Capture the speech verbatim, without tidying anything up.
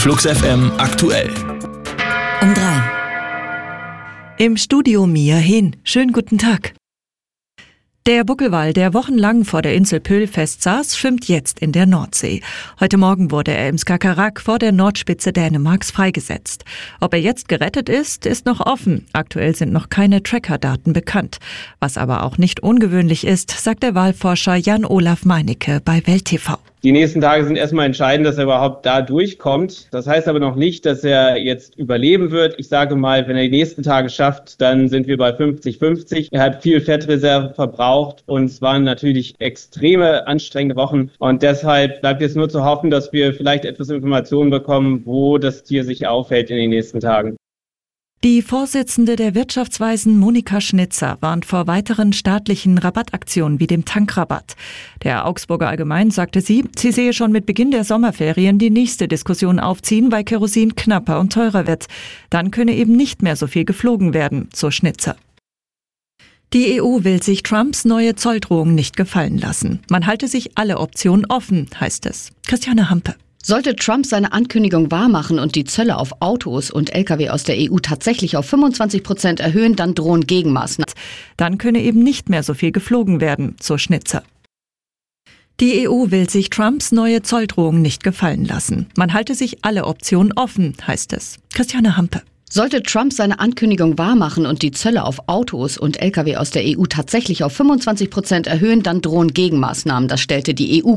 Flux F M aktuell. Um drei. Im Studio Mia Hin. Schönen guten Tag. Der Buckelwal, der wochenlang vor der Insel Pöhl festsaß, schwimmt jetzt in der Nordsee. Heute Morgen wurde er im Skagerrak vor der Nordspitze Dänemarks freigesetzt. Ob er jetzt gerettet ist, ist noch offen. Aktuell sind noch keine Trackerdaten bekannt. Was aber auch nicht ungewöhnlich ist, sagt der Walforscher Jan-Olaf Meinecke bei Welt T V. Die nächsten Tage sind erstmal entscheidend, dass er überhaupt da durchkommt. Das heißt aber noch nicht, dass er jetzt überleben wird. Ich sage mal, wenn er die nächsten Tage schafft, dann sind wir bei fünfzig fünfzig. Er hat viel Fettreserve verbraucht und es waren natürlich extreme anstrengende Wochen. Und deshalb bleibt jetzt nur zu hoffen, dass wir vielleicht etwas Informationen bekommen, wo das Tier sich aufhält in den nächsten Tagen. Die Vorsitzende der Wirtschaftsweisen Monika Schnitzer warnt vor weiteren staatlichen Rabattaktionen wie dem Tankrabatt. Der Augsburger Allgemein sagte sie, sie sehe schon mit Beginn der Sommerferien die nächste Diskussion aufziehen, weil Kerosin knapper und teurer wird. Dann könne eben nicht mehr so viel geflogen werden, so Schnitzer. Die E U will sich Trumps neue Zolldrohung nicht gefallen lassen. Man halte sich alle Optionen offen, heißt es. Christiane Hampe. Sollte Trump seine Ankündigung wahrmachen und die Zölle auf Autos und L K W aus der E U tatsächlich auf fünfundzwanzig Prozent erhöhen, dann drohen Gegenmaßnahmen. Dann könne eben nicht mehr so viel geflogen werden, so Schnitzer. Die E U will sich Trumps neue Zolldrohung nicht gefallen lassen. Man halte sich alle Optionen offen, heißt es. Christiane Hampe. Sollte Trump seine Ankündigung wahrmachen und die Zölle auf Autos und L K W aus der E U tatsächlich auf fünfundzwanzig Prozent erhöhen, dann drohen Gegenmaßnahmen. Das stellte die E U